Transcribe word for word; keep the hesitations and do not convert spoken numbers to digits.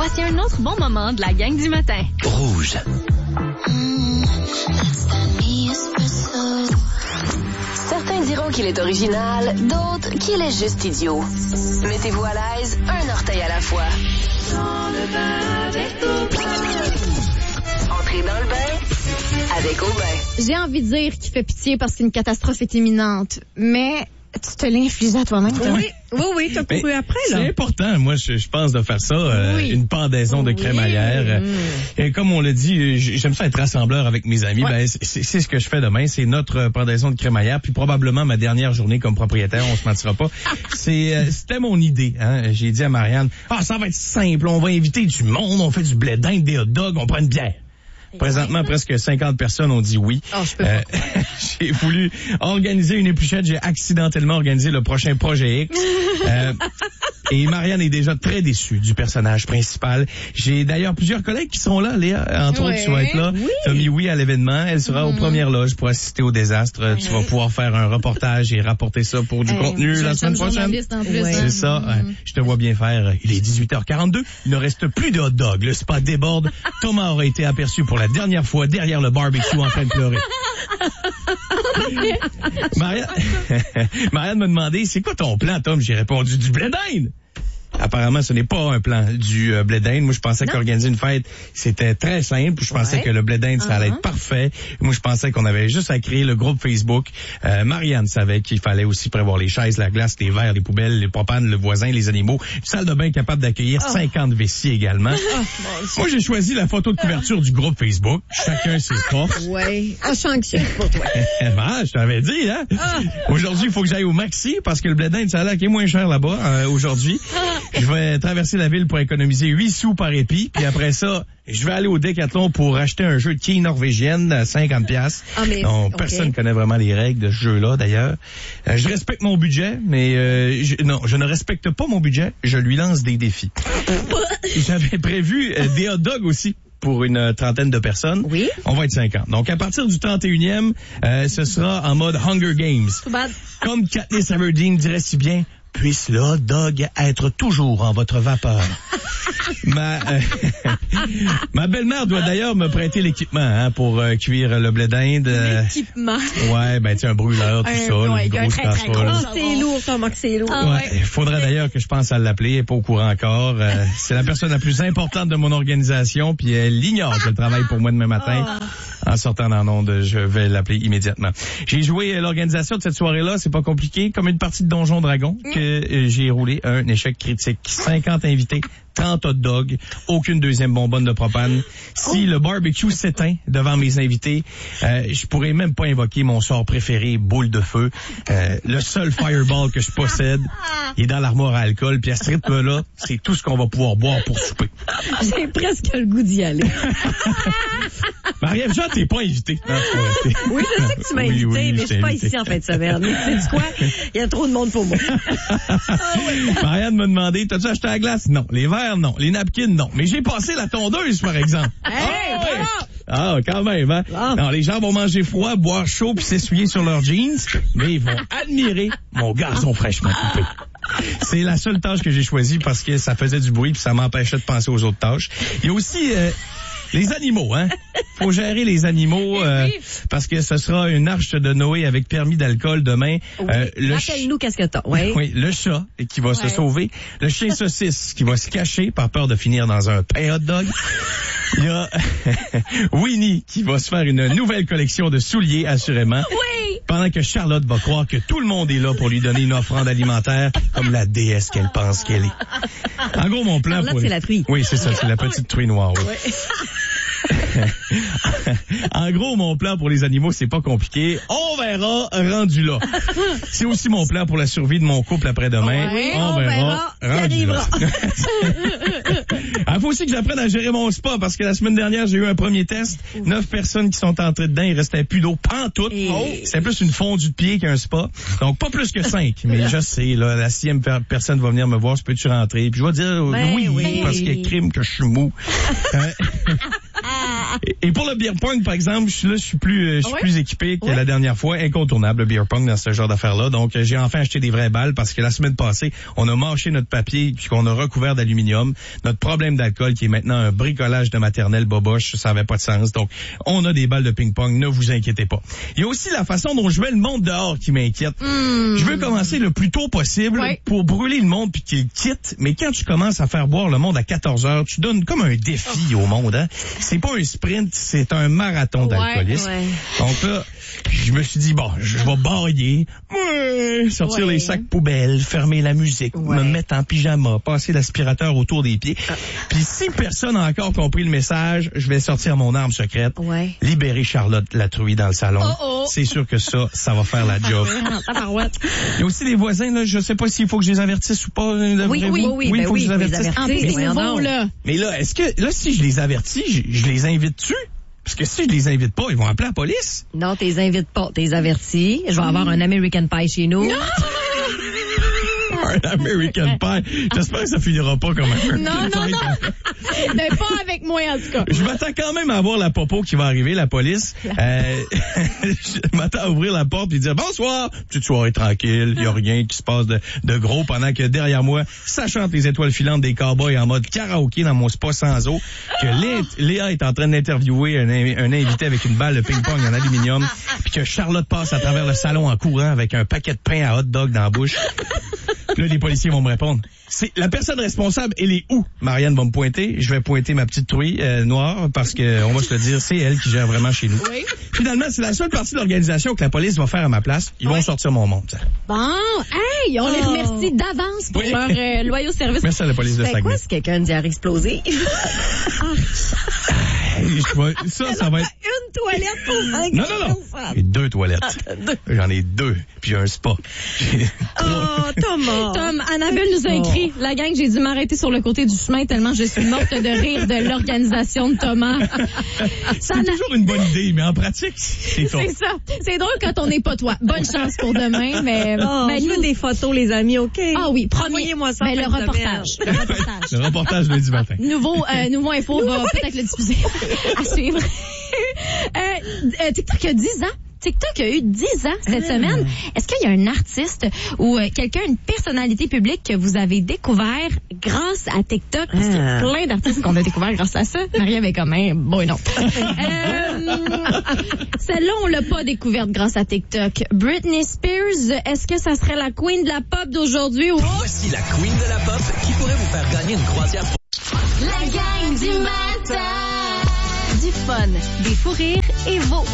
Voici un autre bon moment de la gang du matin. Rouge. Certains diront qu'il est original, d'autres qu'il est juste idiot. Mettez-vous à l'aise, un orteil à la fois. Dans le bain avec Aubin. Entrez dans le bain avec Aubin. J'ai envie de dire qu'il fait pitié parce qu'une catastrophe est imminente, mais tu te l'as infligé à toi-même. Oui, oui, oui, t'as couru après, là. C'est important, moi, je, je pense, de faire ça, euh, oui. une pendaison de oui. crémaillère. Mm. Et comme on l'a dit, j'aime ça être rassembleur avec mes amis. Ouais. Ben, c'est, c'est ce que je fais demain, c'est notre pendaison de crémaillère, puis probablement ma dernière journée comme propriétaire, on se mentira pas. c'est, euh, c'était mon idée, hein. J'ai dit à Marianne, ah, ça va être simple, on va inviter du monde, on fait du blé d'Inde, des hot dogs, on prend une bière. Présentement, presque cinquante personnes ont dit oui. Oh, je peux pas. Euh, j'ai voulu organiser une épluchette. J'ai accidentellement organisé le prochain projet X. Euh, et Marianne est déjà très déçue du personnage principal. J'ai d'ailleurs plusieurs collègues qui seront là, Léa. Entre ouais. autres, tu vas être là. Oui. Tu as mis oui à l'événement. Elle sera mm-hmm. aux premières loges pour assister au désastre. Ouais. Tu vas pouvoir faire un reportage et rapporter ça pour du hey, contenu la semaine prochaine. En plus, ouais. C'est ça. Mm-hmm. Je te vois bien faire. Il est dix-huit heures quarante-deux. Il ne reste plus de hot dog. Le spot déborde. Thomas aurait été aperçu pour la dernière fois derrière le barbecue en train de pleurer. Marianne... Marianne m'a demandé, c'est quoi ton plan, Tom? J'ai répondu, du blé d'Inde. Apparemment, ce n'est pas un plan du euh, blé d'Inde. Moi, je pensais non. qu'organiser une fête, c'était très simple. Je pensais ouais. que le blé d'Inde, ça uh-huh. allait être parfait. Moi, je pensais qu'on avait juste à créer le groupe Facebook. Euh, Marianne savait qu'il fallait aussi prévoir les chaises, la glace, les verres, les poubelles, les propanes, le voisin, les animaux. Une salle de bain capable d'accueillir oh. cinquante vessies également. Oh, Moi, j'ai choisi la photo de couverture du groupe Facebook. Chacun ses forces. Oui. Ah, je suis anxieux pour toi. ah, je t'avais dit, hein? Oh. Aujourd'hui, il faut que j'aille au Maxi parce que le blé d'Inde, ça a l'air qu'il est moins cher là-bas euh, aujourd'hui. Je vais traverser la ville pour économiser huit sous par épi. Puis après ça, je vais aller au Décathlon pour acheter un jeu de quilles norvégienne à cinquante piastres. Ah, mais, non, okay. Personne ne connaît vraiment les règles de ce jeu-là, d'ailleurs. Euh, je respecte mon budget, mais euh, je, non, je ne respecte pas mon budget. Je lui lance des défis. J'avais prévu euh, des hot dogs aussi pour une trentaine de personnes. Oui. On va être cinquante. Donc, à partir du trente et unième, euh, ce sera en mode Hunger Games. Comme Katniss Everdeen dirait si bien, puisse le hot dog être toujours en votre vapeur. ma euh, ma belle-mère doit d'ailleurs me prêter l'équipement hein, pour euh, cuire le blé d'Inde. Euh, l'équipement? Ouais, ben tu sais, un brûleur, tout un, ça, ouais, une grosse casserole. Oh, c'est lourd, comment que c'est lourd. Ah, ouais. Il faudrait d'ailleurs que je pense à l'appeler, elle n'est pas au courant encore. Euh, c'est la personne la plus importante de mon organisation, puis elle ignore que je travaille pour moi demain matin. Oh. En sortant dans l'onde, je vais l'appeler immédiatement. J'ai joué l'organisation de cette soirée-là, c'est pas compliqué, comme une partie de Donjon Dragon, que euh, j'ai roulé un échec critique. cinquante invités, trente hot dogs, aucune deuxième bonbonne de propane. Si le barbecue s'éteint devant mes invités, euh, je pourrais même pas invoquer mon sort préféré, boule de feu. Euh, le seul fireball que je possède, il est dans l'armoire à alcool, puis à ce rythme-là, c'est tout ce qu'on va pouvoir boire pour souper. J'ai presque le goût d'y aller. Marie-Ève Jean, t'es pas invité. Non, ouais, oui, je sais que tu m'as invité, oui, oui, mais je suis pas invité. Ici en fin de semaine. Mais tu sais quoi? Il y a trop de monde pour moi. Marianne m'a demandé, t'as-tu acheté la glace? Non. Les verres, non. Les napkins, non. Mais j'ai passé la tondeuse, par exemple. Hey, oh, ouais. Ah, quand même, hein? Oh. Non, les gens vont manger froid, boire chaud puis s'essuyer sur leurs jeans, mais ils vont admirer mon gazon fraîchement coupé. C'est la seule tâche que j'ai choisie parce que ça faisait du bruit puis ça m'empêchait de penser aux autres tâches. Il y a aussi euh, les animaux, hein. Faut gérer les animaux euh, parce que ce sera une arche de Noé avec permis d'alcool demain. Oui. Euh, le Rappelle-nous ch... qu'est-ce que t'as. Oui. Oui, le chat qui va ouais. se sauver, le chien saucisse qui va se cacher par peur de finir dans un pain hot dog. Il y a Winnie qui va se faire une nouvelle collection de souliers, assurément. Oui. Pendant que Charlotte va croire que tout le monde est là pour lui donner une offrande alimentaire comme la déesse qu'elle pense qu'elle est. En gros, mon plan... Charlotte, pour... c'est la truie. Oui, c'est ça, c'est la petite truie noire. Oui. Oui. En gros, mon plan pour les animaux, c'est pas compliqué. On verra rendu là. C'est aussi mon plan pour la survie de mon couple après-demain. Oui, on, on verra, verra rendu là. Il faut aussi que j'apprenne à gérer mon spa parce que la semaine dernière, j'ai eu un premier test. Neuf personnes qui sont entrées dedans, il restait plus d'eau pantoute. Oh. C'était plus une fondue de pied qu'un spa. Donc, pas plus que cinq. Mais je sais, là, la sixième personne va venir me voir, je peux-tu rentrer? Puis je vais dire ben, oui, oui, parce qu'il y a crime que je suis mou. euh, et, et pour le beer pong, par exemple, je suis là, je suis plus, euh, je suis Ouais? plus équipé que Ouais. la dernière fois. Incontournable, le beer pong dans ce genre d'affaires-là. Donc, euh, j'ai enfin acheté des vraies balles parce que la semaine passée, on a mâché notre papier puis qu'on a recouvert d'aluminium. Notre problème d'alcool qui est maintenant un bricolage de maternelle boboche, ça avait pas de sens. Donc, on a des balles de ping-pong, ne vous inquiétez pas. Il y a aussi la façon dont je mets le monde dehors qui m'inquiète. Mm. Je veux commencer le plus tôt possible Ouais. pour brûler le monde puis qu'il quitte. Mais quand tu commences à faire boire le monde à quatorze heures, tu donnes comme un défi au monde. Hein? C'est pas un sprint, c'est un marathon d'alcoolisme. ouais. Donc là, je me suis dit, bon, je vais bailler, ouais, sortir Ouais. les sacs poubelles, fermer la musique, Ouais. me mettre en pyjama, passer l'aspirateur autour des pieds. Puis si personne n'a encore compris le message, je vais sortir mon arme secrète, Ouais. libérer Charlotte la truie dans le salon. Oh, oh. C'est sûr que ça, ça va faire la job. Il y a aussi des voisins, là, je sais pas s'il faut que je les avertisse ou pas. euh, Oui, devrais- oui, oui, il ben faut que oui, je les faut les avertisse. En avertir. plus, c'est Voyons nouveau, donc. là. Mais là, est-ce que, là, si je les avertis, je, je les invite-tu? Parce que si je les invite pas, ils vont appeler la police. Non, t'es invites pas, t'es avertis. Je vais avoir un American Pie chez nous. Un American Pie. J'espère que ça finira pas comme un Non, American non, Pie. non. Mais pas avec moi, en tout cas. Je m'attends quand même à avoir la popo qui va arriver, la police. Euh, je m'attends à ouvrir la porte et dire bonsoir. Petite soirée tranquille, il y a rien qui se passe de, de gros pendant que derrière moi, ça chante les étoiles filantes des cowboys en mode karaoké dans mon spa sans eau. Que Lé- Léa est en train d'interviewer un, in- un invité avec une balle de ping-pong en aluminium. Puis que Charlotte passe à travers le salon en courant avec un paquet de pain à hot dog dans la bouche. Puis là, les policiers vont me répondre. C'est la personne responsable, elle est où? Marianne va me pointer. Je vais pointer ma petite truie euh, noire parce que on va se le dire, c'est elle qui gère vraiment chez nous. Oui. Finalement, c'est la seule partie de l'organisation que la police va faire à ma place. Ils vont sortir mon monde. ça. Bon, hey, on les Oh. remercie d'avance pour Oui. leur euh, loyaux service. Merci à la police de C'est Saguenay. quoi si quelqu'un a une diarrhée explosive? Hey, je vais- ça, ça va être... Une toilette pour cinq Non, non, non. J'ai deux toilettes. J'en ai deux. Puis j'ai un spa. J'ai- Oh, Thomas. Tom, Annabelle nous a écrit, la gang, j'ai dû m'arrêter sur le côté du chemin tellement je suis morte de rire de l'organisation de Thomas. Ça C'est n'a- toujours une bonne idée, mais en pratique, c'est ton. C'est ça. C'est drôle quand on n'est pas toi. Bonne chance pour demain, mais, Oh, mais je veux nous- des photos, les amis, OK? Ah oui, premier. Envoyez-moi ça. Mais en le fin de reportage. semaine. Le reportage. Le reportage lundi matin. Nouveau, euh, nouveau info va peut-être le diffuser. À suivre. euh, euh, TikTok a dix ans. TikTok a eu dix ans cette Ah. semaine. Est-ce qu'il y a un artiste ou euh, quelqu'un, une personnalité publique que vous avez découvert grâce à TikTok? Parce qu'il y a Ah. plein d'artistes qu'on a découvert grâce à ça. Marie avait quand même, bon non. euh, Celle-là, on l'a pas découverte grâce à TikTok. Britney Spears, est-ce que ça serait la queen de la pop d'aujourd'hui ou... Voici la queen de la pop qui pourrait vous faire gagner une croisière. La gang du matin. Du fun, des fous rires et vos